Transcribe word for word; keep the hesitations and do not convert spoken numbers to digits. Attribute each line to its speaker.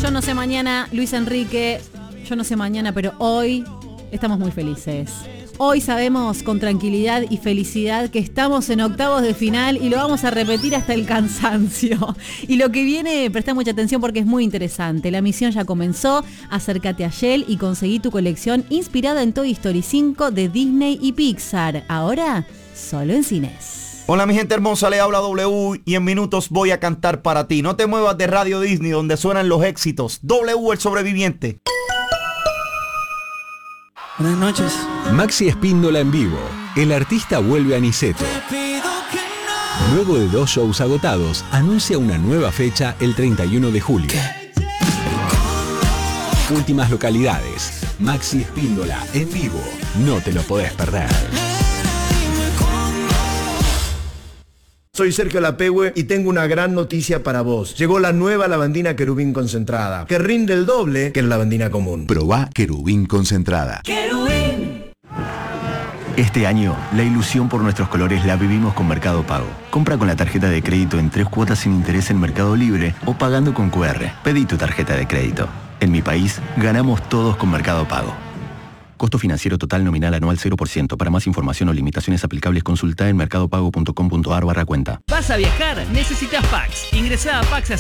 Speaker 1: Yo no sé mañana, Luis Enrique, yo no sé mañana, pero hoy estamos muy felices. Hoy sabemos con tranquilidad y felicidad que estamos en octavos de final y lo vamos a repetir hasta el cansancio. Y lo que viene, presta mucha atención porque es muy interesante. La misión ya comenzó. Acércate a Shell y conseguí tu colección inspirada en Toy Story cinco de Disney y Pixar. Ahora, solo en cines.
Speaker 2: Hola mi gente hermosa, le habla W y en minutos voy a cantar para ti. No te muevas de Radio Disney donde suenan los éxitos. W el sobreviviente.
Speaker 3: Buenas noches.
Speaker 4: Maxi Espíndola en vivo. El artista vuelve a Niceto. Luego de dos shows agotados, anuncia una nueva fecha el treinta y uno de julio. Últimas localidades. Maxi Espíndola en vivo. No te lo podés perder.
Speaker 5: Soy Sergio Lapehue y tengo una gran noticia para vos. Llegó la nueva lavandina Querubín concentrada, que rinde el doble que la lavandina común.
Speaker 6: Probá Querubín concentrada.
Speaker 7: ¡Querubín! Este año, la ilusión por nuestros colores la vivimos con Mercado Pago. Compra con la tarjeta de crédito en tres cuotas sin interés en Mercado Libre o pagando con cu erre. Pedí tu tarjeta de crédito. En mi país, ganamos todos con Mercado Pago. Costo financiero total nominal anual cero por ciento. Para más información o limitaciones aplicables, consulta en mercadopago punto com punto ar barra cuenta.
Speaker 8: ¿Vas a viajar? Necesitas Pax. Ingresá a Pax